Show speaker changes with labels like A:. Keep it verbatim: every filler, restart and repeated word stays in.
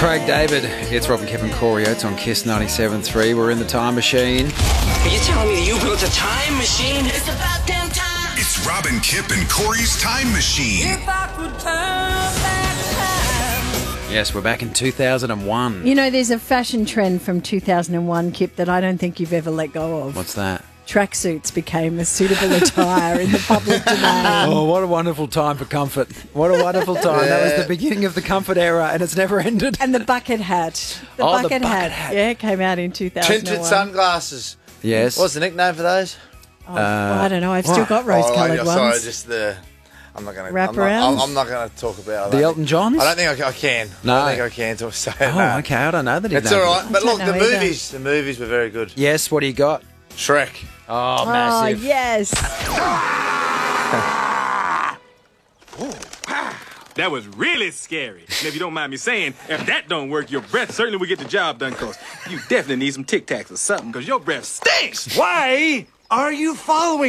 A: Craig David. It's Rob and Kevin Corey Oates on Kiss ninety-seven point three. We're in the time machine.
B: Are you telling me you built a time machine?
C: It's about damn time.
D: It's Rob and Kip and Corey's Time Machine.
C: If I could turn back time.
A: Yes, we're back in two thousand one.
E: You know, there's a fashion trend from two thousand one, Kip, that I don't think you've ever let go of.
A: What's that?
E: Tracksuits became a suitable attire in the public domain.
A: Oh, what a wonderful time for comfort. What a wonderful time. That was the beginning of the comfort era, and it's never ended.
E: And the bucket hat. The
A: Oh, the
E: bucket,
A: bucket
E: hat.
A: hat.
E: Yeah, came out in two thousand one.
F: Tinted sunglasses.
A: Yes.
F: What's the nickname for those?
E: Oh, well, I don't know. I've still got rose-coloured
F: oh,
E: ones.
F: Sorry, just the. I'm not going to
E: Wrap
F: I'm not,
E: around?
F: I'm, I'm not going to talk about
A: The
F: I don't
A: Elton
F: think-
A: Johns?
F: I don't think I, ca- I can.
A: No.
F: I don't think I can talk say
A: Oh,
F: that.
A: okay. I don't know that.
F: It's all right. But
E: I
F: look,
E: don't
F: the
E: know either.
F: movies. The movies were very good.
A: Yes, what do you got?
F: Shrek.
A: Oh,
E: Oh,
A: massive.
E: yes.
G: That was really scary. And if you don't mind me saying, if that don't work, your breath certainly will get the job done, cause you definitely need some Tic Tacs or something, cause your breath stinks.
B: Why are you following